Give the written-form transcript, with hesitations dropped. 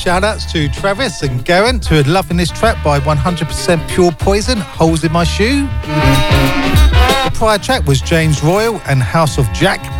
shout outs to Travis and Geraint, who are loving this track by 100% Pure Poison, Holes in My Shoe. The prior track was James Royal and House of Jack